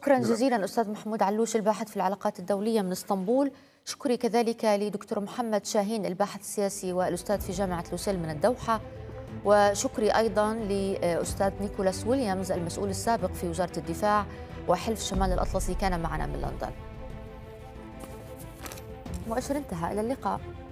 شكرا جزيلا أستاذ محمود علوش الباحث في العلاقات الدولية من اسطنبول. شكري كذلك لدكتور محمد شاهين الباحث السياسي والأستاذ في جامعة لوسيل من الدوحة، وشكري أيضا لأستاذ نيكولاس ويليامز المسؤول السابق في وزارة الدفاع وحلف شمال الأطلسي كان معنا من لندن. مؤشر انتهى، إلى اللقاء.